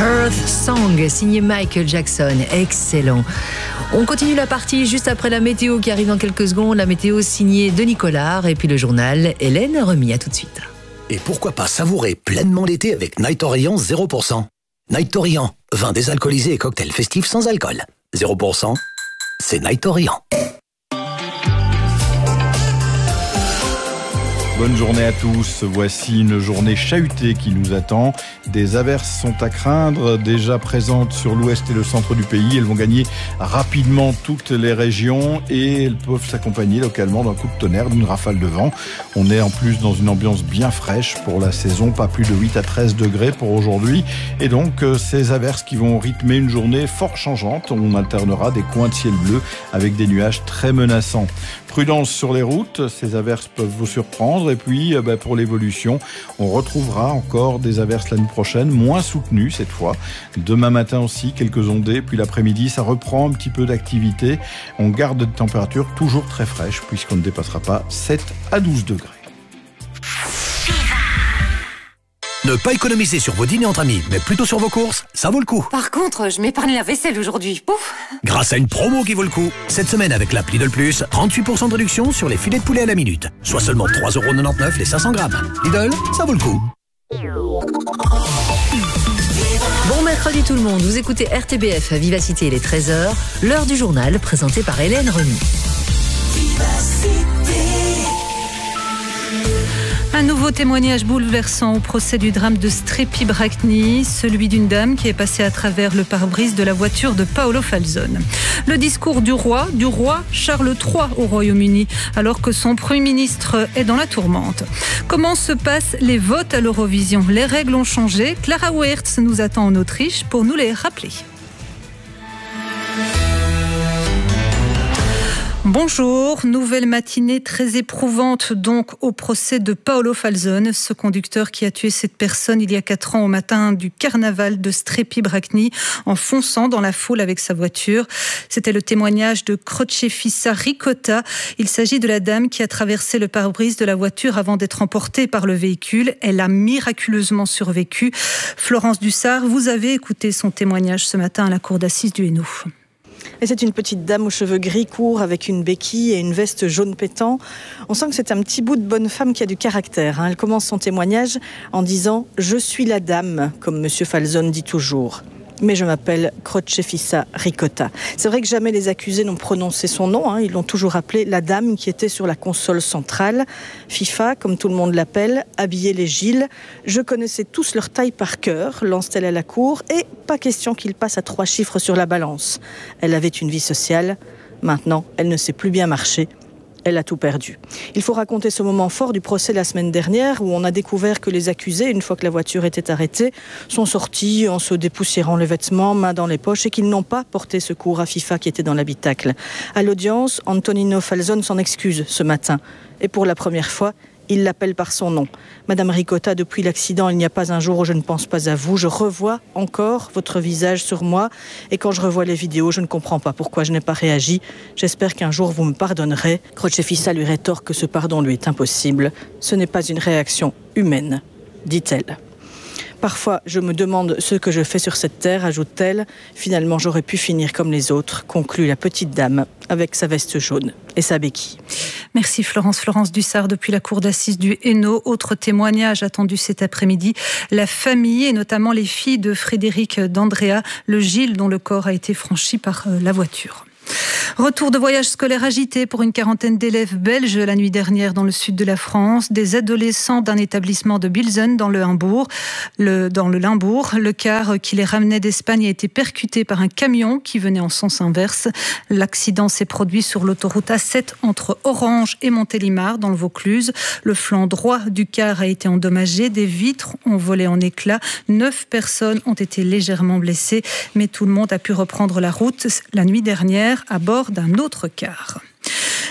Earth Song, signé Michael Jackson. Excellent. On continue la partie juste après la météo qui arrive dans quelques secondes. La météo signée Denis Collard et puis le journal Hélène Remy. À tout de suite. Et pourquoi pas savourer pleinement l'été avec Night Orient 0%. Night Orient, vin désalcoolisé et cocktail festif sans alcool. 0%, c'est Night Orient. Bonne journée à tous. Voici une journée chahutée qui nous attend. Des averses sont à craindre, déjà présentes sur l'ouest et le centre du pays. Elles vont gagner rapidement toutes les régions et elles peuvent s'accompagner localement d'un coup de tonnerre, d'une rafale de vent. On est en plus dans une ambiance bien fraîche pour la saison, pas plus de 8 à 13 degrés pour aujourd'hui. Et donc, ces averses qui vont rythmer une journée fort changeante. On alternera des coins de ciel bleu avec des nuages très menaçants. Prudence sur les routes, ces averses peuvent vous surprendre. Et puis, pour l'évolution, on retrouvera encore des averses l'année prochaine, moins soutenues cette fois. Demain matin aussi, quelques ondées. Puis l'après-midi, ça reprend un petit peu d'activité. On garde des températures toujours très fraîches, puisqu'on ne dépassera pas 7 à 12 degrés. Ne pas économiser sur vos dîners entre amis, mais plutôt sur vos courses, ça vaut le coup. Par contre, je m'épargne la vaisselle aujourd'hui. Pouf. Grâce à une promo qui vaut le coup. Cette semaine, avec l'app Lidl Plus, 38% de réduction sur les filets de poulet à la minute. Soit seulement 3,99€ les 500 grammes. Lidl, ça vaut le coup. Bon mercredi tout le monde, vous écoutez RTBF à Vivacité, il est 13h, l'heure du journal présenté par Hélène Remy. Un nouveau témoignage bouleversant au procès du drame de Strépy-Bracni, celui d'une dame qui est passée à travers le pare-brise de la voiture de Paolo Falzone. Le discours du roi Charles III au Royaume-Uni, alors que son Premier ministre est dans la tourmente. Comment se passent les votes à l'Eurovision ? Les règles ont changé. Clara Weerts nous attend en Autriche pour nous les rappeler. Bonjour, nouvelle matinée très éprouvante donc au procès de Paolo Falzone, ce conducteur qui a tué cette personne il y a 4 ans au matin du carnaval de Strépy-Bracni en fonçant dans la foule avec sa voiture. C'était le témoignage de Crocefissa Ricotta. Il s'agit de la dame qui a traversé le pare-brise de la voiture avant d'être emportée par le véhicule. Elle a miraculeusement survécu. Florence Dussart, vous avez écouté son témoignage ce matin à la cour d'assises du Hainaut. Et c'est une petite dame aux cheveux gris courts avec une béquille et une veste jaune pétant. On sent que c'est un petit bout de bonne femme qui a du caractère. Elle commence son témoignage en disant « Je suis la dame », comme Monsieur Falzone dit toujours. Mais je m'appelle Crocefissa Ricotta. C'est vrai que jamais les accusés n'ont prononcé son nom. Ils l'ont toujours appelée la dame qui était sur la console centrale. FIFA, comme tout le monde l'appelle, habillait les Gilles. Je connaissais tous leur taille par cœur, lance-t-elle à la cour. Et pas question qu'ils passent à 3 chiffres sur la balance. Elle avait une vie sociale. Maintenant, elle ne sait plus bien marcher. Elle a tout perdu. Il faut raconter ce moment fort du procès la semaine dernière où on a découvert que les accusés, une fois que la voiture était arrêtée, sont sortis en se dépoussiérant les vêtements, mains dans les poches et qu'ils n'ont pas porté secours à FIFA qui était dans l'habitacle. À l'audience, Antonino Falzone s'en excuse ce matin. Et pour la première fois, il l'appelle par son nom. Madame Ricotta, depuis l'accident, il n'y a pas un jour où je ne pense pas à vous. Je revois encore votre visage sur moi. Et quand je revois les vidéos, je ne comprends pas pourquoi je n'ai pas réagi. J'espère qu'un jour vous me pardonnerez. Crocefissa lui rétorque que ce pardon lui est impossible. Ce n'est pas une réaction humaine, dit-elle. Parfois, je me demande ce que je fais sur cette terre, ajoute-t-elle. Finalement, j'aurais pu finir comme les autres, conclut la petite dame, avec sa veste jaune et sa béquille. Merci Florence Dussart depuis la cour d'assises du Hainaut. Autre témoignage attendu cet après-midi. La famille et notamment les filles de Frédéric d'Andrea, le Gilles dont le corps a été franchi par la voiture. Retour de voyage scolaire agité pour une 40aine d'élèves belges la nuit dernière dans le sud de la France. Des adolescents d'un établissement de Bilzen dans le Limbourg. Le car qui les ramenait d'Espagne a été percuté par un camion qui venait en sens inverse. L'accident s'est produit sur l'autoroute A7 entre Orange et Montélimar dans le Vaucluse. Le flanc droit du car a été endommagé. Des vitres ont volé en éclats. 9 personnes ont été légèrement blessées, mais tout le monde a pu reprendre la route la nuit dernière à bord d'un autre car.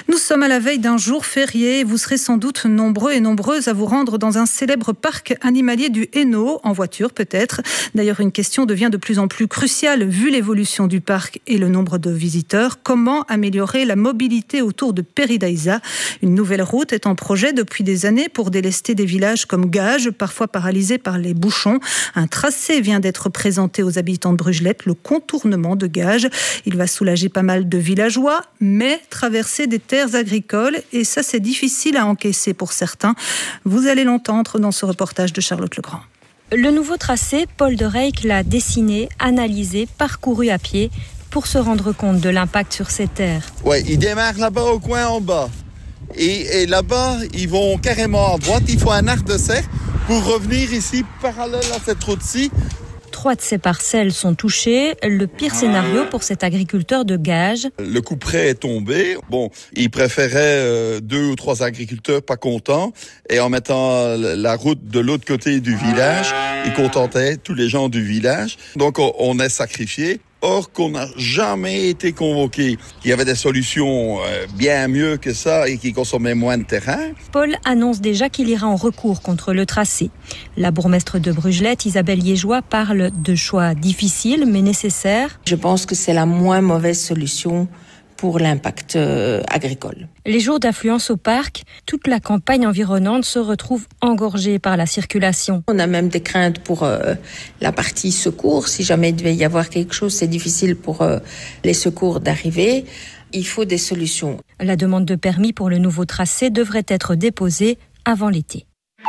Nous sommes à la veille d'un jour férié et vous serez sans doute nombreux et nombreuses à vous rendre dans un célèbre parc animalier du Hainaut, en voiture peut-être. D'ailleurs, une question devient de plus en plus cruciale vu l'évolution du parc et le nombre de visiteurs. Comment améliorer la mobilité autour de Peridaïsa ? Une nouvelle route est en projet depuis des années pour délester des villages comme Gages, parfois paralysés par les bouchons. Un tracé vient d'être présenté aux habitants de Brugelette, le contournement de Gages. Il va soulager pas mal de villageois, mais traverser des terres agricoles, et ça c'est difficile à encaisser pour certains. Vous allez l'entendre dans ce reportage de Charlotte Legrand. Le nouveau tracé, Paul de Reyck l'a dessiné, analysé, parcouru à pied pour se rendre compte de l'impact sur ces terres. Ouais, ils démarrent là-bas au coin en bas. Et là-bas, ils vont carrément à droite. Il faut un arc de cercle pour revenir ici, parallèle à cette route-ci. 3 de ces parcelles sont touchées. Le pire scénario pour cet agriculteur de Gages. Le couperet est tombé. Bon, il préférait 2 ou 3 agriculteurs pas contents. Et en mettant la route de l'autre côté du village, il contentait tous les gens du village. Donc on est sacrifié. Or qu'on n'a jamais été convoqué. Il y avait des solutions bien mieux que ça et qui consommaient moins de terrain. Paul annonce déjà qu'il ira en recours contre le tracé. La bourgmestre de Brugelette, Isabelle Liégeois, parle de choix difficiles mais nécessaires. Je pense que c'est la moins mauvaise solution pour l'impact agricole. Les jours d'affluence au parc, toute la campagne environnante se retrouve engorgée par la circulation. On a même des craintes pour la partie secours. Si jamais il devait y avoir quelque chose, c'est difficile pour les secours d'arriver. Il faut des solutions. La demande de permis pour le nouveau tracé devrait être déposée avant l'été.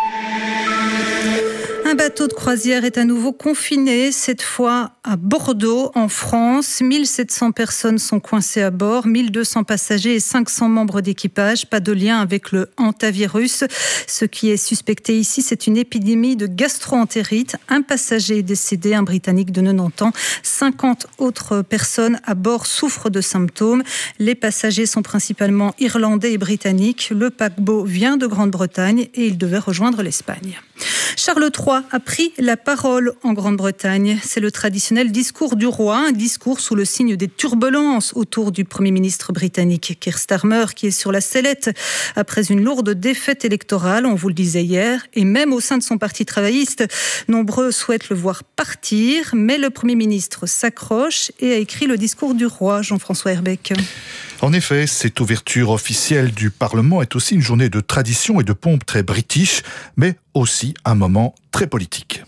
Un bateau de croisière est à nouveau confiné, cette fois à Bordeaux, en France. 1700 personnes sont coincées à bord, 1200 passagers et 500 membres d'équipage. Pas de lien avec le hantavirus. Ce qui est suspecté ici, c'est une épidémie de gastro-entérite. Un passager est décédé, un Britannique de 90 ans. 50 autres personnes à bord souffrent de symptômes. Les passagers sont principalement irlandais et britanniques. Le paquebot vient de Grande-Bretagne et il devait rejoindre l'Espagne. Charles III a pris la parole en Grande-Bretagne. C'est le traditionnel discours du roi, un discours sous le signe des turbulences autour du Premier ministre britannique Keir Starmer, qui est sur la sellette après une lourde défaite électorale, on vous le disait hier, et même au sein de son parti travailliste, nombreux souhaitent le voir partir, mais le Premier ministre s'accroche et a écrit le discours du roi, Jean-François Herbeck. En effet, cette ouverture officielle du Parlement est aussi une journée de tradition et de pompe très british, mais aussi un moment très politique.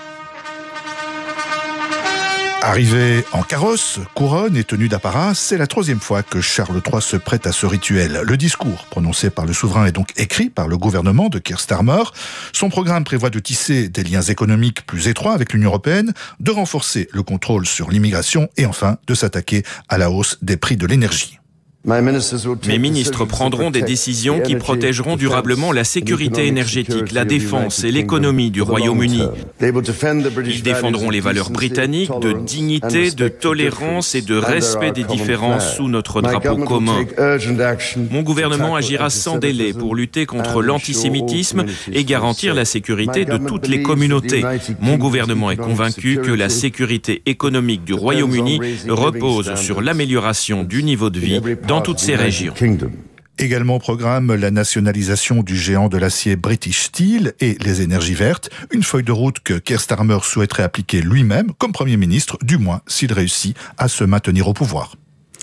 Arrivé en carrosse, couronne et tenue d'apparat, c'est la 3e fois que Charles III se prête à ce rituel. Le discours prononcé par le souverain est donc écrit par le gouvernement de Keir Starmer. Son programme prévoit de tisser des liens économiques plus étroits avec l'Union européenne, de renforcer le contrôle sur l'immigration et enfin de s'attaquer à la hausse des prix de l'énergie. Mes ministres prendront des décisions qui protégeront durablement la sécurité énergétique, la défense et l'économie du Royaume-Uni. Ils défendront les valeurs britanniques de dignité, de tolérance et de respect des différences sous notre drapeau commun. Mon gouvernement agira sans délai pour lutter contre l'antisémitisme et garantir la sécurité de toutes les communautés. Mon gouvernement est convaincu que la sécurité économique du Royaume-Uni repose sur l'amélioration du niveau de vie dans toutes ces régions. Également au programme, la nationalisation du géant de l'acier British Steel et les énergies vertes, une feuille de route que Keir Starmer souhaiterait appliquer lui-même comme Premier ministre, du moins s'il réussit à se maintenir au pouvoir.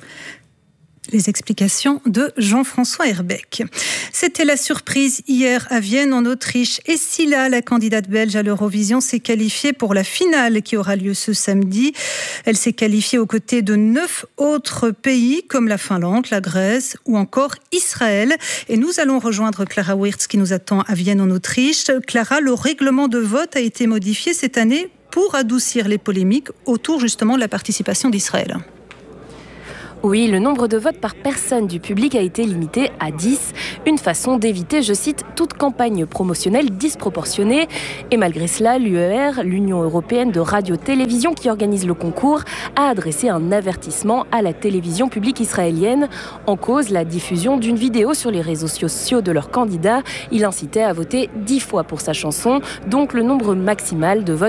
Les explications de Jean-François Herbeck. C'était la surprise hier à Vienne, en Autriche. Et Scylla, la candidate belge à l'Eurovision, s'est qualifiée pour la finale qui aura lieu ce samedi. Elle s'est qualifiée aux côtés de 9 autres pays, comme la Finlande, la Grèce ou encore Israël. Et nous allons rejoindre Clara Wirtz qui nous attend à Vienne, en Autriche. Clara, le règlement de vote a été modifié cette année pour adoucir les polémiques autour justement de la participation d'Israël. Oui, le nombre de votes par personne du public a été limité à 10. Une façon d'éviter, je cite, toute campagne promotionnelle disproportionnée. Et malgré cela, l'UER, l'Union européenne de radio-télévision qui organise le concours, a adressé un avertissement à la télévision publique israélienne. En cause, la diffusion d'une vidéo sur les réseaux sociaux de leur candidat. Il incitait à voter 10 fois pour sa chanson, donc le nombre maximal de votes